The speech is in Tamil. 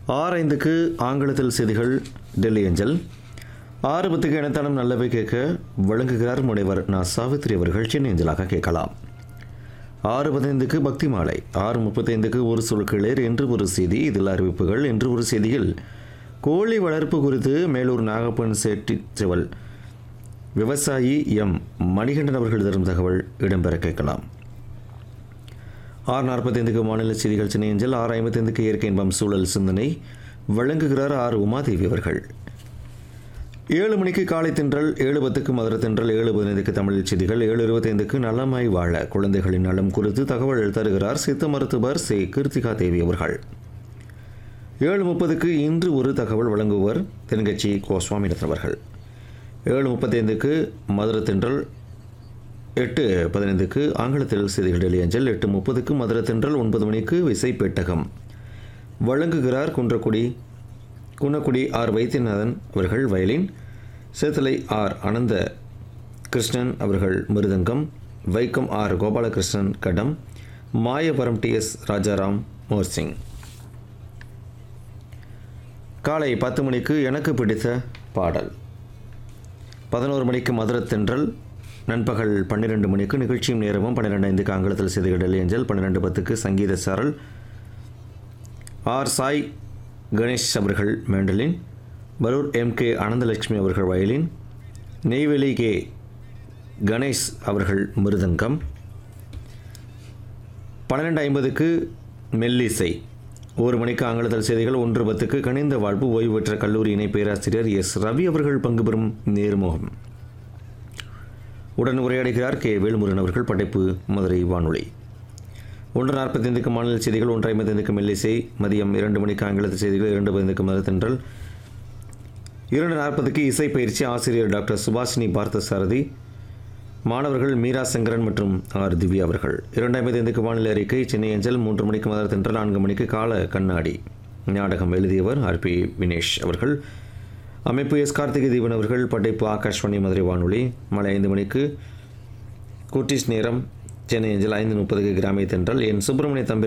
6:05க்கு ஆங்கிலத்தில் செய்திகள் டெல்லி அஞ்சல். 6:10க்கு இணைத்தானம் நல்லவை கேட்க வழங்குகிறார் முனைவர் நா. சாவித்ரி அவர்கள். சென்னை அஞ்சலாக கேட்கலாம். 6:15க்கு பக்தி மாலை. 6:35க்கு ஒரு சொற்களேர் என்று ஒரு செய்தி. இதில் அறிவிப்புகள். என்று ஒரு செய்தியில் கோழி வளர்ப்பு குறித்து மேலூர் நாகப்பன் செவல் விவசாயி எம். மணிகண்டன் அவர்கள் தரும் தகவல் இடம்பெற கேட்கலாம். 6:45க்கு மாநில செய்திகள் சென்னை அஞ்சல். 6:55க்கு இயற்கை இன்பம் சூழல் சிந்தனை வழங்குகிறார் ஆர். உமாதேவி அவர்கள். 7 மணிக்கு காலை தென்றல். 7:10க்கு மதுரை தென்றல். 7:15க்கு தமிழ் செய்திகள். 7:25க்கு நலமாய் வாழ குழந்தைகளின் நலம் குறித்து தகவல் தருகிறார் சித்த மருத்துவர் சி. கிருத்திகா தேவி அவர்கள். 7:30க்கு இன்று ஒரு தகவல் வழங்குவர் தென்கட்சி கோ. சுவாமிநாதன் அவர்கள். 7:35க்கு மதுரை தென்றல். 8:15க்கு ஆங்கிலத்தில் செய்திகள் டெல்லி அஞ்சல். 8:30க்கு மதுரை தென்றல். 9 மணிக்கு விசைப்பேட்டகம் வழங்குகிறார் குன்னக்குடி ஆர். வைத்தியநாதன் அவர்கள் வயலின். சேத்தலை ஆர். அனந்த கிருஷ்ணன் அவர்கள் மிருதங்கம். வைக்கம் ஆர். கோபாலகிருஷ்ணன் கடம். மாயவரம் டி. எஸ். ராஜாராம் மோர்சிங். காலை 10 மணிக்கு எனக்கு பிடித்த பாடல். 11 மணிக்கு மதுரை தென்றல். நண்பகல் 12 மணிக்கு நிகழ்ச்சியும் நேரமும். 12:05க்கு ஆங்கிலத்தில் செய்திகள் டெல்லி அஞ்சல். 12:10க்கு சங்கீத சாரல். ஆர். சாய் கணேஷ் அவர்கள் mandolin. Parur M. K. Ananthalakshmi அவர்கள் வயலின். நெய்வேலி கே. கணேஷ் அவர்கள் மிருதங்கம். 12:50க்கு மெல்லிசை. 1 மணிக்கு ஆங்கிலத்தில் செய்திகள். 1:10க்கு கனிந்த வாழ்வு ஓய்வு பெற்ற கல்லூரி இணை பேராசிரியர் எஸ். ரவி அவர்கள் பங்கு பெறும் நேர்முகம் உடன் உரையாடுகிறார் கே. வேலுமுருகன் அவர்கள். படைப்பு மதுரை வானொலி. 1:45க்கு மாநில செய்திகள். 1:55க்கு மெல்லிசை. மதியம் 2 மணிக்கு ஆங்கிலத்தில் செய்திகள். 2:15க்கு மதுரை தென்றல். 2:40க்கு இசை பயிற்சி. ஆசிரியர் டாக்டர் சுபாஷினி பார்த்தசாரதி. மாணவர்கள் மீரா சங்கரன் மற்றும் ஆர். திவ்யா அவர்கள். 2:55க்கு வானிலை அறிக்கை சென்னை அஞ்சல். 3 மணிக்கு மதுரை தென்றல். 4 மணிக்கு கால கண்ணாடி நாடகம் எழுதியவர் ஆர். பி. வினேஷ் அவர்கள். அமைப்பு எஸ். கார்த்திகை தீபன் அவர்கள். படைப்பு ஆகாஷ்வாணி மதுரை வானொலி. மாலை 5 மணிக்கு குட்டிஸ் நேரம் சென்னை அஞ்சல். 5:30க்கு கிராமிய தென்றல். என். சுப்பிரமணிய தம்பி